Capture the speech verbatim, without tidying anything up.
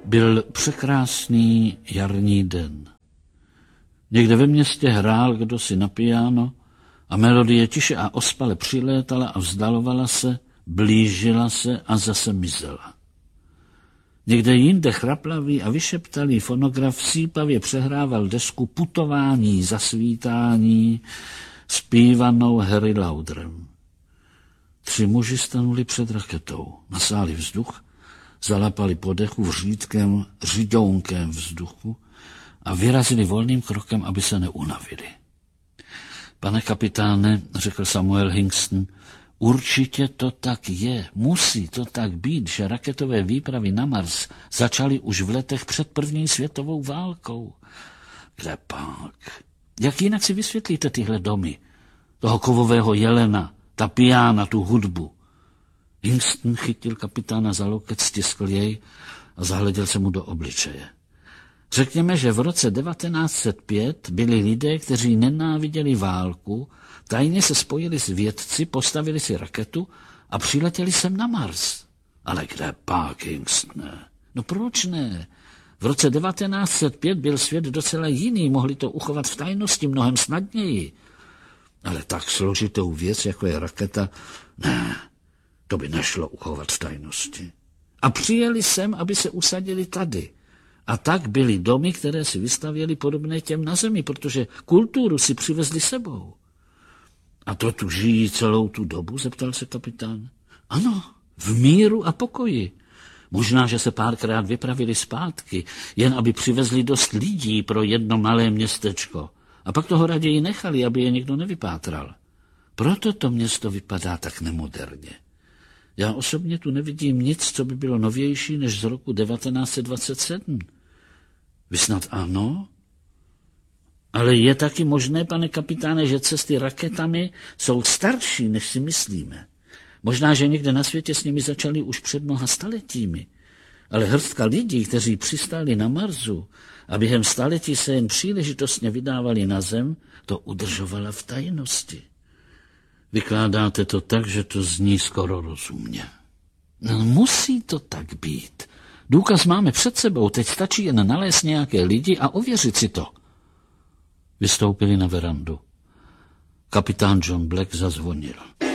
Byl překrásný jarní den. Někde ve městě hrál kdosi na piano a melodie tiše a ospale přilétala a vzdalovala se, blížila se a zase mizela. Někde jinde chraplavý a vyšeptalý fonograf sípavě přehrával desku Putování, zasvítání, zpívanou Harry Lauderem. Tři muži stanuli před raketou, nasáli vzduch, zalapali po dechu vřídkem, řidounkem vzduchu a vyrazili volným krokem, aby se neunavili. Pane kapitáne, řekl Samuel Hingston, určitě to tak je, musí to tak být, že raketové výpravy na Mars začaly už v letech před první světovou válkou. Kde pak? Jak jinak si vysvětlíte tyhle domy? Toho kovového jelena, ta piána, tu hudbu. Hingston chytil kapitána za loket, stiskl jej a zahleděl se mu do obličeje. Řekněme, že v roce devatenáct set pět byli lidé, kteří nenáviděli válku, tajně se spojili s vědci, postavili si raketu a přiletěli sem na Mars. Ale kde pak, Hingstone? No proč ne? V roce devatenáct set pět byl svět docela jiný, mohli to uchovat v tajnosti mnohem snadněji. Ale tak složitou věc, jako je raketa, ne, to by nešlo uchovat v tajnosti. A přijeli sem, aby se usadili tady. A tak byly domy, které si vystavěly podobné těm na zemi, protože kulturu si přivezli sebou. A to tu žijí celou tu dobu, zeptal se kapitán. Ano, v míru a pokoji. Možná, že se párkrát vypravili zpátky, jen aby přivezli dost lidí pro jedno malé městečko. A pak toho raději nechali, aby je nikdo nevypátral. Proto to město vypadá tak nemoderně. Já osobně tu nevidím nic, co by bylo novější než z roku devatenáct set dvacet sedm. Vy snad ano? Ale je taky možné, pane kapitáne, že cesty raketami jsou starší, než si myslíme. Možná, že někde na světě s nimi začali už před mnoha staletími. Ale hrstka lidí, kteří přistáli na Marsu a během staletí se jen příležitostně vydávali na zem, to udržovala v tajnosti. Vykládáte to tak, že to zní skoro rozumně. No, musí to tak být. Důkaz máme před sebou, teď stačí jen nalézt nějaké lidi a ověřit si to. Vystoupili na verandu. Kapitán John Black zazvonil.